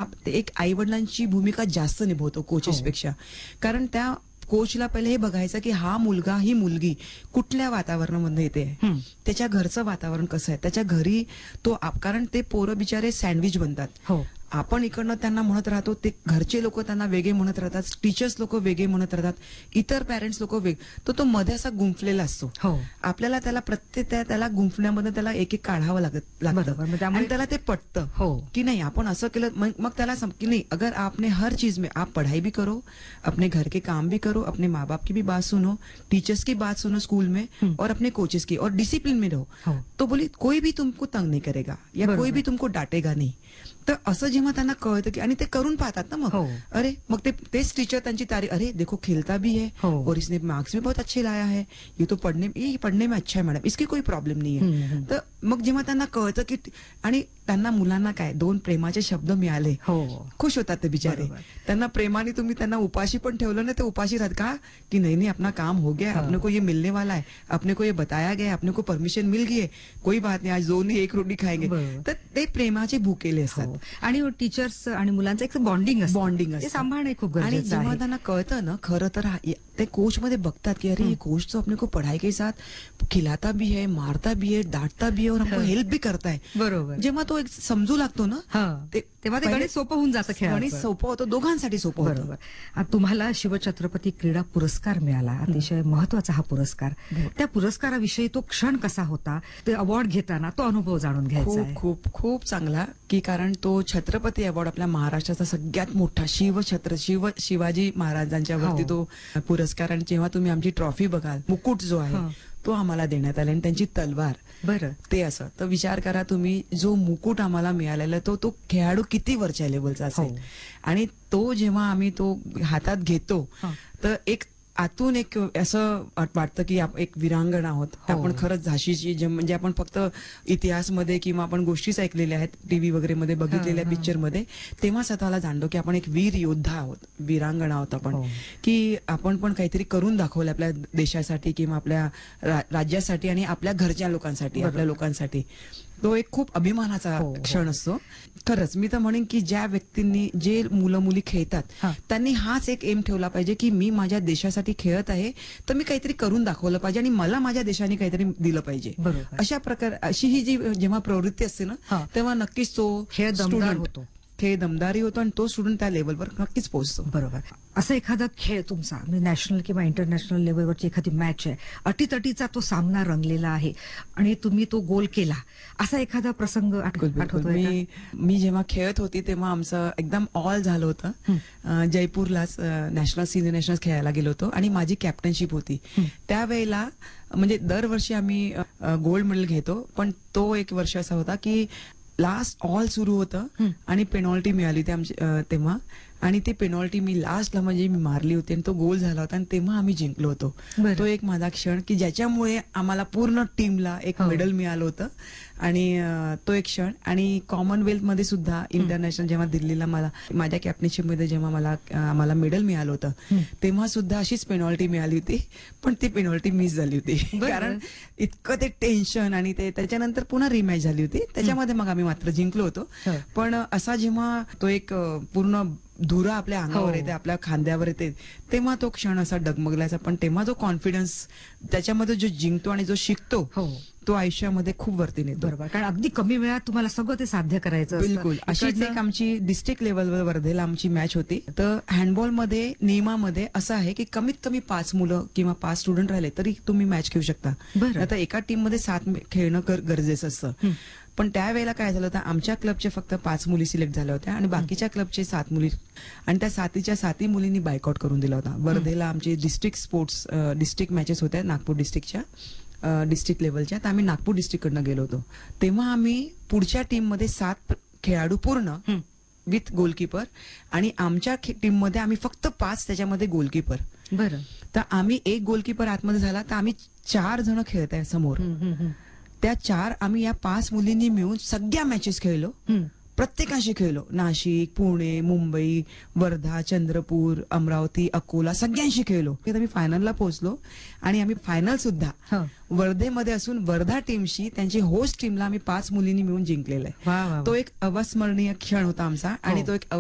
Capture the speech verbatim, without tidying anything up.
ते एक आई वडिलांची भूमिका जास्त निभवतो कोचेस पेक्षा. कारण त्या कोचला पहिले हे बघायचं की हा मुलगा ही मुलगी कुठल्या वातावरणामध्ये येते, त्याच्या घरचं वातावरण कसं आहे, त्याच्या घरी तो आप- कारण ते पोरं बिचारे सँडविच बनतात. हो. आपण इकडनं त्यांना म्हणत राहतो, ते घरचे लोक त्यांना वेगळे म्हणत राहतात, टीचर्स लोक वेगळे म्हणत राहतात, इतर पॅरेंट्स लोक वेग तो तो मध्ये असा गुंफलेला असतो. हो. आपल्याला त्याला प्रत्येक त्या- त्याला गुंफण्यामध्ये त्याला एक एक काढावं लागत बरोबर. मग लागतं त्यामुळे- आणि त्याला ते पटतं हो. कि नहीं आपण असं केलं. मग मग त्याला सम- की नहीं अगर आपने हर चीज में आप पढ़ाई भी करो, अपने घर के काम भी करो, अपने माँ बाप की भी बात सुनो, टीचर्स की बात सुनो स्कूल में, और अपने कोचेस की, और डिसिप्लिन में हो. रहो, तो बोली कोई भी तुमको तंग नहीं करेगा या बरोबर. कोई भी तुमको डांटेगा नहीं. तर असं जेव्हा त्यांना कळतं की आणि ते करून पाहतात ना मग हो. अरे मग ते तेच टीचर त्यांची तारीफ, अरे देखो खेलता भी है हो. और इसने मार्क्स भी बहुत अच्छे लाया है, ये तो पढ़ने ये पढ़ने में अच्छा है मैडम, इसकी कोई प्रॉब्लम नहीं हम्म, है. हम्म. तर मग जेव्हा त्यांना कळतं की आणि त्यांना मुलांना काय दोन प्रेमाचे शब्द मिळाले, हो. खुश होतात ते बिचारे. बरोबर. त्यांना प्रेमाने तुम्ही त्यांना उपाशी पण ठेवलं ना, ते उपाशी राहत का की नहीं नहीं अपना काम हो गया, हाँ. अपने को ये मिलने वाला है, अपने को ये बताया गया है, अपने को परमिशन मिल गई है, कोई बात नहीं आज दो नहीं एक रोटी खाएंगे. बरोबर. तर ते प्रेमाचे भुकेले असतात. हो. आणि टीचर्स आणि मुलांचं एक बॉन्डिंग असतं. बॉन्डिंग ते असतं. सांभाळणे खूप आणि गरजेचं जेव्हा आहे. त्यांना कळतं ना खरं तर हा- ते कोच मध्ये बघतात की अरे ये कोच तो अपने को पढ़ाई के साथ खिलाता भी है, मारता भी है, डांटता भी है और हमको हाँ. हेल्प भी करता है. बरोबर. जेव्हा तो एक समजू लागतो ना, हा. ते तेव्हा ते पहिले- गणित सोपं होऊन जातं खेळाचं. गणित सोपं होतं, दोघांसाठी सोपं होतं. बरोबर. आता तुम्हाला शिवछत्रपती क्रीडा पुरस्कार मिळाला, अतिशय महत्वाचा हा पुरस्कार. त्या पुरस्काराविषयी तो क्षण कसा होता, ते अवॉर्ड घेताना तो अनुभव जाणून घ्यायचा खूप आहे. खूप खूप चांगला की कारण तो छत्रपती अवॉर्ड आपल्या महाराष्ट्राचा सगळ्यात मोठा शिवछत्र शिव शिवाजी महाराजांच्या वरती हो. तो पुरस्कार. आणि जेव्हा तुम्ही आमची ट्रॉफी बघाल, मुकुट जो आहे हा. तो आम्हाला देण्यात आला आणि त्यांची तलवार, बरं. ते असं तर विचार करा तुम्ही, जो मुकुट आम्हाला मिळालेला तो तो खेळाडू किती वरच्या लेवलचा असेल. हो. आणि तो जेव्हा आम्ही तो हातात घेतो हा. तर एक आतून एक असं वाट- वाटतं की आप एक वीरांगण आहोत हो. आपण खरंच झाशीची, जे म्हणजे आपण फक्त इतिहासमध्ये किंवा आपण गोष्टीच ऐकलेल्या आहेत टीव्ही वगैरे मध्ये बघितलेल्या हा, हा. पिक्चर मध्ये, तेव्हा स्वतःला जाणतो की आपण एक वीर योद्धा आहोत, वीरांगण आहोत आपण. हो. की आपण पण काहीतरी करून दाखवलं आपल्या देशासाठी किंवा आपल्या रा- राज्यासाठी आणि आपल्या घरच्या लोकांसाठी, बरोबर. आपल्या लोकांसाठी. तो एक खूप अभिमानाचा हो, हो. क्षण असतो. खरंच मी तर म्हणेन की ज्या व्यक्तींनी, जे मुलं मुली खेळतात, हा. त्यांनी हाच एक एम ठेवला पाहिजे की मी माझ्या देशासाठी खेळत आहे तर मी काहीतरी करून दाखवलं पाहिजे आणि मला माझ्या देशाने काहीतरी दिलं पाहिजे. बरोबर. अशा प्रकार अशी ही जी जेव्हा प्रवृत्ती असते हा. ना, तेव्हा नक्कीच तो खेळ दमदार student, होतो. खेळ दमदारी होतो आणि तो स्टुडंट त्या लेवलवर नक्कीच पोहोचतो. बरोबर. असं एखादा खेळ तुमचा म्हणजे नॅशनल किंवा इंटरनॅशनल लेवलवरची एखादी मॅच आहे, अटीतटीचा तो सामना रंगलेला आहे आणि तुम्ही तो गोल केला, असा एखादा प्रसंग आठ- बिलकुल बिलकुल. आठवतोय का? मी मी जेव्हा खेळत होती तेव्हा आमचं एकदम ऑल झालं होतं. अं, जयपूरलाच नॅशनल सिनियर नॅशनल खेळायला गेलो होतो आणि माझी कॅप्टनशिप होती. त्यावेळेला म्हणजे दरवर्षी आम्ही गोल्ड मेडल घेतो, पण तो एक वर्ष असा होता की लास्ट ऑल सुरू होतं आणि पेनॉल्टी मिळाली होती आमची अं, तेव्हा. आणि ती पेनॉल्टी मी लास्टला म्हणजे मी मारली होती आणि तो गोल झाला होता आणि तेव्हा आम्ही जिंकलो होतो. बरं. तो एक माझा क्षण की ज्याच्यामुळे आम्हाला पूर्ण टीमला एक हो. मेडल मिळालं होतं. आणि अं, तो एक क्षण. आणि कॉमनवेल्थ मध्ये सुद्धा इंटरनॅशनल जेव्हा दिल्लीला मला माझ्या कॅप्टनशिप मध्ये जेव्हा मला अं, आम्हाला मेडल मिळालं होतं, तेव्हा सुद्धा अशीच पेनॉल्टी मिळाली होती, पण ती पेनॉल्टी मिस झाली होती. बरं. कारण इतकं ते टेन्शन आणि ते त्याच्यानंतर पुन्हा रिमॅच झाली होती, त्याच्यामध्ये मग आम्ही मात्र जिंकलो होतो. हो. पण असा जेव्हा तो एक अं, पूर्ण धुरा आपल्या अंगावर हो. येते, आपल्या खांद्यावर येते, तेव्हा तो क्षण असा डगमगल्याचा. पण तेव्हा जो कॉन्फिडन्स त्याच्यामध्ये जो जिंकतो आणि जो शिकतो, हो. तो आयुष्यामध्ये खूप वरती नेतो. बरोबर. कारण अगदी कमी वेळात तुम्हाला सगळं ते साध्य करायचं असतं. बिलकुल. अशीच इकडचं- एक आमची डिस्ट्रिक्ट लेवलवर वर्धेला आमची मॅच होती. तर हँडबॉलमध्ये नियमामध्ये असं आहे की कमीत कमी पाच मुलं किंवा पाच स्टुडंट राहिले तरी तुम्ही मॅच खेळू शकता. बरं. आता एका टीम मध्ये सात मे- खेळणं कर- गरजेचं असतं. पण त्यावेळेला काय झालं होतं, आमच्या क्लबचे फक्त पाच मुली सिलेक्ट झाल्या होत्या आणि बाकीच्या क्लबचे सात मुली, आणि त्या सातीच्या साती मुलींनी बायकआउट करून दिला होता. वर्धेला आमची डिस्ट्रिक्ट स्पोर्ट्स डिस्ट्रिक्ट मॅचेस होत्या नागपूर डिस्ट्रिक्टच्या, डिस्ट्रिक्ट लेवलच्या. तर आम्ही नागपूर डिस्ट्रिक्टकडनं गेलो होतो. तेव्हा आम्ही पुढच्या टीममध्ये सात खेळाडू पूर्ण विथ गोलकीपर आणि आमच्या टीममध्ये आम्ही फक्त पाच, त्याच्यामध्ये गोलकीपर. बरं. तर आम्ही एक गोलकीपर आतमध्ये झाला, तर आम्ही चार जण खेळत आहे समोर. हम्म, हम्म, हम्म. त्या चार आम्ही या पाच मुलींनी मिळून सगळ्या मॅचेस खेळलो. हम्म. प्रत्येकाशी खेळलो. नाशिक, पुणे, मुंबई, वर्धा, चंद्रपूर, अमरावती, अकोला सगळ्यांशी खेळलो. तर आम्ही फायनलला पोहोचलो आणि आम्ही फायनल सुद्धा हो. वर्धेमध्ये असून वर्धा टीमशी, त्यांची होस्ट टीमला आम्ही पाच मुलींनी मिळून जिंकलेलं वा, वा, वा. आहे. तो एक अविस्मरणीय क्षण होता आमचा आणि हो. तो एक